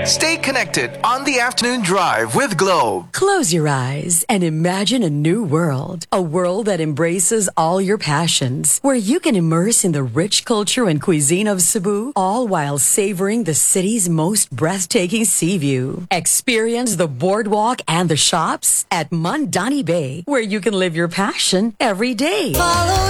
Stay connected on the afternoon drive with Globe. Close your eyes and imagine a new world. A world that embraces all your passions, where you can immerse in the rich culture and cuisine of Cebu, all while savoring the city's most breathtaking sea view. Experience the boardwalk and the shops at Mandani Bay, where you can live your passion every day. Follow